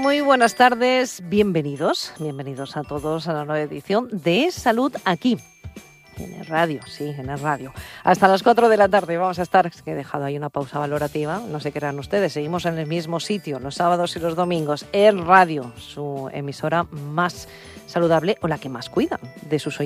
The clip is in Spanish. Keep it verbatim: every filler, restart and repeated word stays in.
Muy buenas tardes, bienvenidos, bienvenidos a todos a la nueva edición de Salud aquí, en el radio, sí, en el radio. Hasta las cuatro de la tarde vamos a estar, es que he dejado ahí una pausa valorativa, no sé qué eran ustedes, seguimos en el mismo sitio, los sábados y los domingos, el radio, su emisora más saludable o la que más cuida de sus oyentes.